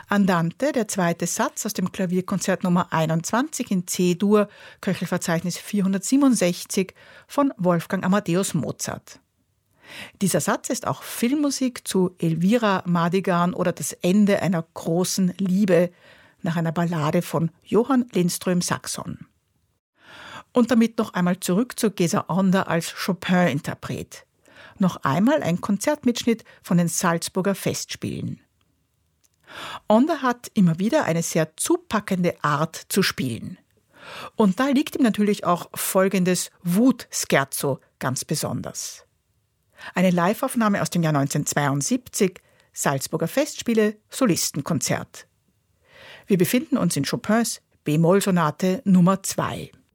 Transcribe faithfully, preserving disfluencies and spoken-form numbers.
Andante, der zweite Satz aus dem Klavierkonzert Nummer einundzwanzig in C-Dur, Köchelverzeichnis vierhundertsiebenundsechzig von Wolfgang Amadeus Mozart. Dieser Satz ist auch Filmmusik zu Elvira Madigan oder das Ende einer großen Liebe nach einer Ballade von Johann Lindström Saxon. Und damit noch einmal zurück zu Geza Onda als Chopin-Interpret. Noch einmal ein Konzertmitschnitt von den Salzburger Festspielen. Onda hat immer wieder eine sehr zupackende Art zu spielen. Und da liegt ihm natürlich auch folgendes Wut-Scherzo ganz besonders. Eine Liveaufnahme aus dem Jahr neunzehnhundertzweiundsiebzig, Salzburger Festspiele, Solistenkonzert. Wir befinden uns in Chopins B-Moll-Sonate Nummer zwei.